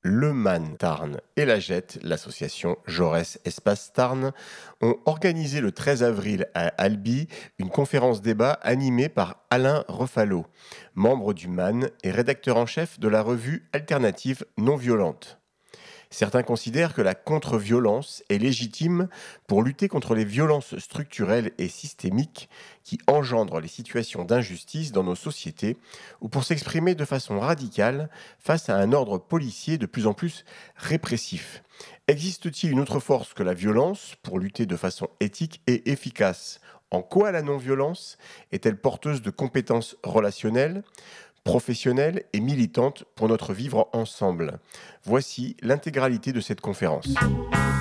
Le MAN Tarn et la JET, l'association Jaurès Espace Tarn, ont organisé le 13 avril à Albi une conférence débat animée par Alain Refalo, membre du MAN et rédacteur en chef de la revue alternative non violente. Certains considèrent que la contre-violence est légitime pour lutter contre les violences structurelles et systémiques qui engendrent les situations d'injustice dans nos sociétés ou pour s'exprimer de façon radicale face à un ordre policier de plus en plus répressif. Existe-t-il une autre force que la violence pour lutter de façon éthique et efficace ? En quoi la non-violence est-elle porteuse de compétences relationnelles, professionnelle et militante pour notre vivre ensemble? Voici l'intégralité de cette conférence.